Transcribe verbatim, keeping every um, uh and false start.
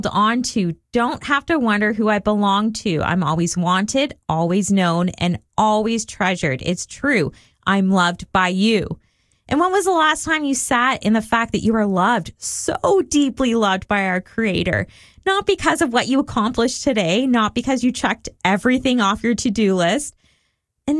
On to don't have to wonder who I belong to. I'm always wanted, always known, and always treasured. It's true. I'm loved by you. And when was the last time you sat in the fact that you are loved, so deeply loved by our Creator? Not because of what you accomplished today, not because you checked everything off your to-do list,